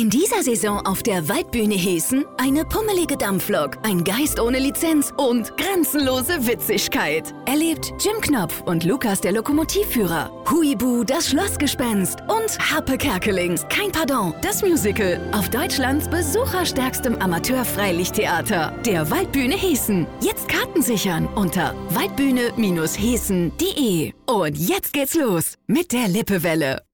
In dieser Saison auf der Waldbühne Hessen eine pummelige Dampflok, ein Geist ohne Lizenz und grenzenlose Witzigkeit. Erlebt Jim Knopf und Lukas der Lokomotivführer, Huibu das Schlossgespenst und Harpe Kerkeling, kein Pardon, das Musical auf Deutschlands besucherstärkstem Amateur-Freilichttheater, der Waldbühne Hessen. Jetzt Karten sichern unter waldbühne-hessen.de. Und jetzt geht's los mit der Lippewelle.